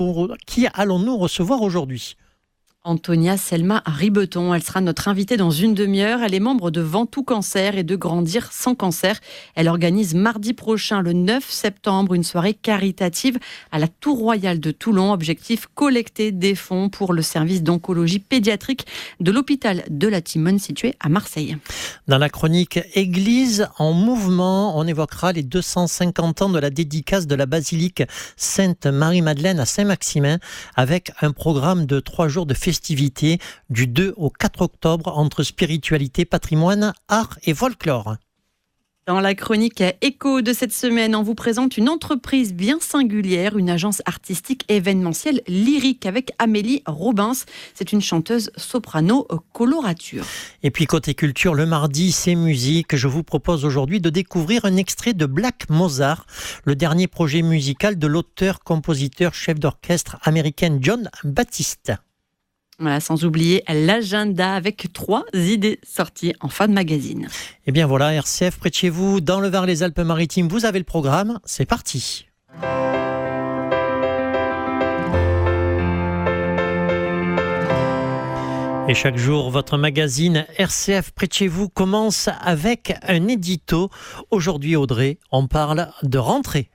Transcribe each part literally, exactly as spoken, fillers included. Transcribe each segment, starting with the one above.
Qui allons-nous recevoir aujourd'hui ? Antonia Selma Ribeton, elle sera notre invitée dans une demi-heure. Elle est membre de Ventoux Cancer et de Grandir sans cancer. Elle organise mardi prochain, le neuf septembre, une soirée caritative à la Tour Royale de Toulon. Objectif, collecter des fonds pour le service d'oncologie pédiatrique de l'hôpital de la Timone situé à Marseille. Dans la chronique Église en mouvement, on évoquera les deux cent cinquante ans de la dédicace de la basilique Sainte-Marie-Madeleine à Saint-Maximin avec un programme de trois jours de festivités du deux au quatre octobre entre spiritualité, patrimoine, art et folklore. Dans la chronique Écho de cette semaine, on vous présente une entreprise bien singulière, une agence artistique événementielle lyrique avec Amélie Robins. C'est une chanteuse soprano colorature. Et puis côté culture, le mardi, c'est musique. Je vous propose aujourd'hui de découvrir un extrait de Black Mozart, le dernier projet musical de l'auteur, compositeur, chef d'orchestre américain John Baptiste. Voilà, sans oublier l'agenda avec trois idées sorties en fin de magazine. Et bien voilà, R C F près de chez vous, dans le Var, les Alpes-Maritimes, vous avez le programme, c'est parti. Et chaque jour, votre magazine R C F près de chez vous commence avec un édito. Aujourd'hui, Audrey, on parle de rentrée.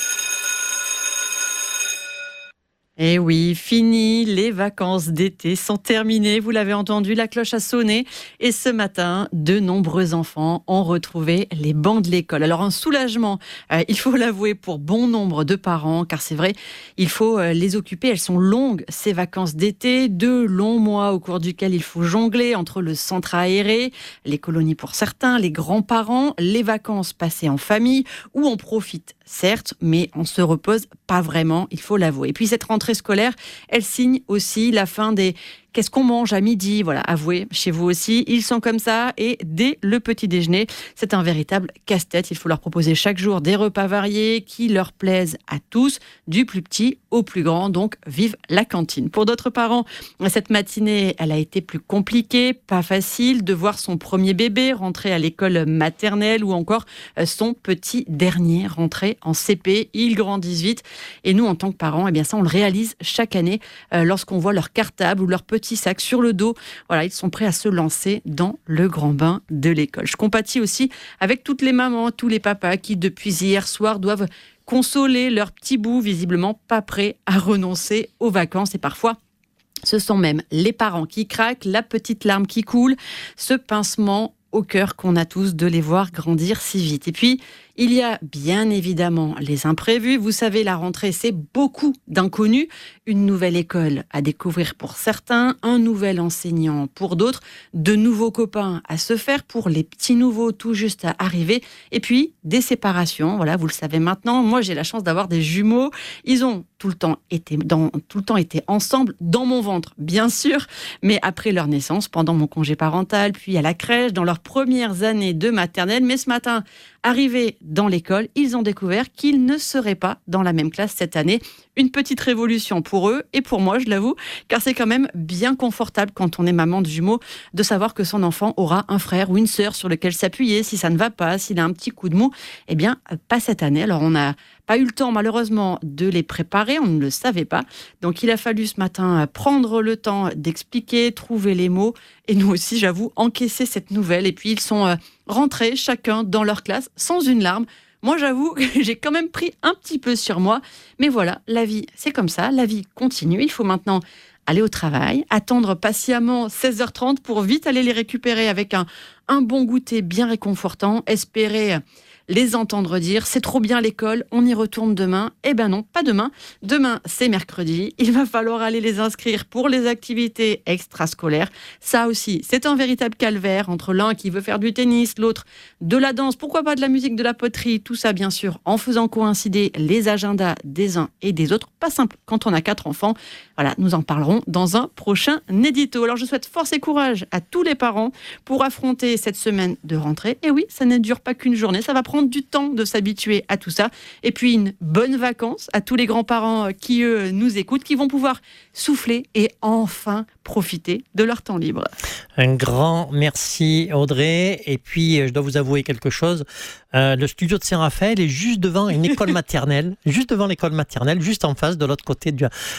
Eh oui, fini, les vacances d'été sont terminées, vous l'avez entendu, la cloche a sonné et ce matin, de nombreux enfants ont retrouvé les bancs de l'école. Alors un soulagement, euh, il faut l'avouer pour bon nombre de parents, car c'est vrai, il faut euh, les occuper, elles sont longues ces vacances d'été, deux longs mois au cours duquel il faut jongler entre le centre aéré, les colonies pour certains, les grands-parents, les vacances passées en famille, où on profite certes, mais on se repose pas vraiment, il faut l'avouer. Et puis cette rentrée scolaire, elle signe aussi la fin des qu'est-ce qu'on mange à midi, voilà, avouez, chez vous aussi, ils sont comme ça et dès le petit déjeuner, c'est un véritable casse-tête. Il faut leur proposer chaque jour des repas variés qui leur plaisent à tous, du plus petit au plus grand, donc vive la cantine. Pour d'autres parents, cette matinée, elle a été plus compliquée, pas facile de voir son premier bébé rentrer à l'école maternelle ou encore son petit dernier rentrer en C P. Ils grandissent vite et nous, en tant que parents, eh bien ça, on le réalise chaque année euh, lorsqu'on voit leur cartable ou leur petit sac sur le dos. Voilà, ils sont prêts à se lancer dans le grand bain de l'école. Je compatis aussi avec toutes les mamans, tous les papas qui, depuis hier soir, doivent consoler leur petit bout, visiblement pas prêts à renoncer aux vacances. Et parfois, ce sont même les parents qui craquent, la petite larme qui coule, ce pincement au cœur qu'on a tous de les voir grandir si vite. Et puis, il y a bien évidemment les imprévus. Vous savez, la rentrée, c'est beaucoup d'inconnus. Une nouvelle école à découvrir pour certains, un nouvel enseignant pour d'autres, de nouveaux copains à se faire pour les petits nouveaux tout juste à arriver. Et puis, des séparations. Voilà, vous le savez maintenant. Moi, j'ai la chance d'avoir des jumeaux. Ils ont tout le temps été, dans, tout le temps été ensemble, dans mon ventre, bien sûr. Mais après leur naissance, pendant mon congé parental, puis à la crèche, dans leurs premières années de maternelle. Mais ce matin, arrivés dans l'école, ils ont découvert qu'ils ne seraient pas dans la même classe cette année. Une petite révolution pour eux et pour moi, je l'avoue, car c'est quand même bien confortable quand on est maman de jumeaux de savoir que son enfant aura un frère ou une sœur sur lequel s'appuyer si ça ne va pas, s'il a un petit coup de mou. Eh bien, pas cette année. Alors, on n'a pas eu le temps, malheureusement, de les préparer. On ne le savait pas. Donc, il a fallu ce matin prendre le temps d'expliquer, trouver les mots. Et nous aussi, j'avoue, encaisser cette nouvelle. Et puis, ils sont rentrés chacun dans leur classe sans une larme. Moi, j'avoue que j'ai quand même pris un petit peu sur moi. Mais voilà, la vie, c'est comme ça. La vie continue. Il faut maintenant aller au travail, attendre patiemment seize heures trente pour vite aller les récupérer avec un, un bon goûter bien réconfortant, espérer les entendre dire « c'est trop bien l'école, on y retourne demain ». Eh ben non, pas demain. Demain, c'est mercredi. Il va falloir aller les inscrire pour les activités extrascolaires. Ça aussi, c'est un véritable calvaire entre l'un qui veut faire du tennis, l'autre de la danse, pourquoi pas de la musique, de la poterie, tout ça bien sûr, en faisant coïncider les agendas des uns et des autres. Pas simple quand on a quatre enfants. Voilà, nous en parlerons dans un prochain édito. Alors je souhaite force et courage à tous les parents pour affronter cette semaine de rentrée. Et oui, ça ne dure pas qu'une journée, ça va prendre du temps de s'habituer à tout ça. Et puis une bonne vacance à tous les grands-parents qui, eux, nous écoutent, qui vont pouvoir souffler et enfin profiter de leur temps libre. Un grand merci Audrey. Et puis, je dois vous avouer quelque chose. Euh, le studio de Saint-Raphaël est juste devant une école maternelle, juste devant l'école maternelle, juste en face, de l'autre côté du,